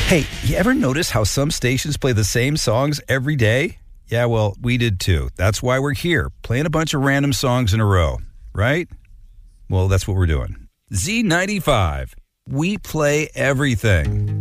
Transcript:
Hey, you ever notice how some stations play the same songs every day? Yeah, well, we did too. That's why we're here, playing a bunch of random songs in a row, right? Well, that's what we're doing. Z95. We play everything.